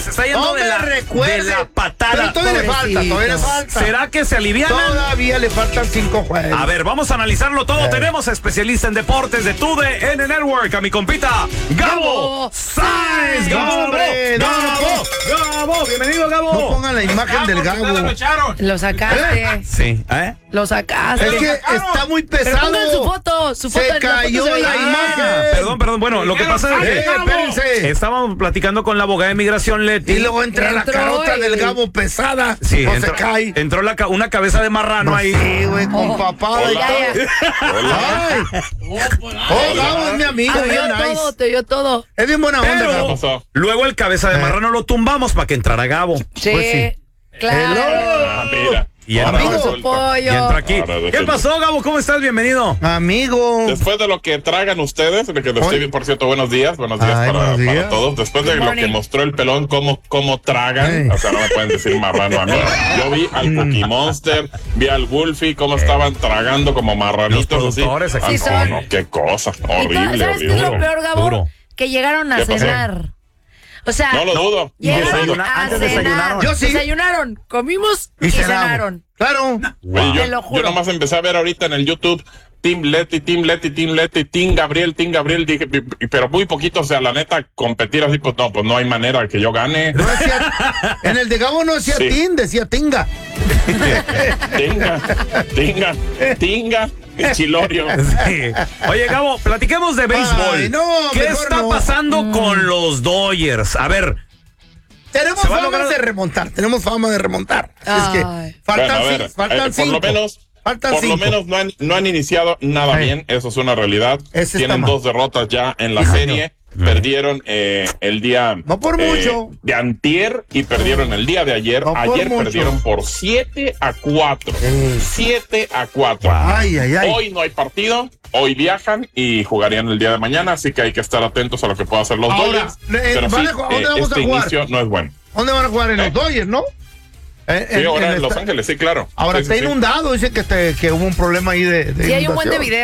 se está yendo de la patada. Pero todavía le falta. ¿Será que se alivianan? Todavía le faltan 5 juegos. A ver, vamos a analizarlo todo. Tenemos especialista en deportes de TUDN Network, a mi compita Gabo Sáenz. Gabo, bienvenido, Gabo. No pongan la imagen del Gabo. Lo sacaste. Sí, Lo sacaste. Es que está muy pesado. Pero pongan su foto. Se cayó la imagen. Perdón. Bueno, lo que pasa es que espérense. estábamos platicando con la abogada de migración, Leti. Y luego entra la carota del Gabo pesada. Sí, se cae. entró una cabeza de marrano ahí. Sí, güey, con papada. Gabo es mi amigo. Te dio todo. Es bien buena onda, Gabo. Luego el cabeza de marrano lo tumbamos para que entrara Gabo. Sí, Pues sí. claro. Mira. Y entra, Su pollo. y entra aquí. ¿Qué pasó, Gabo? ¿Cómo estás? Bienvenido. Amigo. Después de lo que tragan ustedes, de que lo estoy bien, por cierto, buenos días buenos para días. todos. Después de lo que mostró el pelón, cómo tragan, o sea, no me pueden decir marrano a mí. Yo vi al Cookie Monster, vi al Wolfie, cómo estaban tragando como marranitos. Los productores así. aquí son. No, qué cosa, ¿Sabes qué es lo peor, Gabo? Duro. Que llegaron a ¿Qué pasó? cenar. O sea, No lo dudo. llegaron a Antes cenar. desayunaron. Yo sí. Desayunaron, comimos y cenaron. Claro. Oye, Te lo juro. yo nomás empecé a ver ahorita en el YouTube Team Leti, Team Gabriel, dije, pero muy poquito, o sea, la neta, competir así, pues no hay manera que yo gane. No decía, en el de Gabo no decía Sí. Tin, decía Tinga. Tinga, Chilorio. Sí. Oye, Gabo, platiquemos de béisbol. Ay, no, ¿Qué mejor está no. pasando con los Dodgers? A ver, Tenemos ¿Se va a fama lograr? de remontar, Así es Ay. que faltan, Bueno, a ver, faltan por 5. lo menos Faltan Por 5. lo menos no han iniciado nada bien, eso es una realidad. Ese está Tienen mal. 2 derrotas ya en la Ay, serie. Perdieron el día No por mucho. de antier y perdieron el día de ayer. No por Ayer mucho. perdieron por 7-4. 7-4. Ay. Hoy no hay partido, hoy viajan y jugarían el día de mañana, así que hay que estar atentos a lo que puedan hacer los Ahora, Dodgers. Pero ¿dónde sí, vamos a este jugar? inicio no es bueno. ¿Dónde van a jugar? En los Dodgers, ¿no? Sí, ahora en Los Ángeles, sí, claro. Ahora Sí, está sí, sí. inundado, dice que hubo un problema ahí de Sí, hay un buen de inundación. video.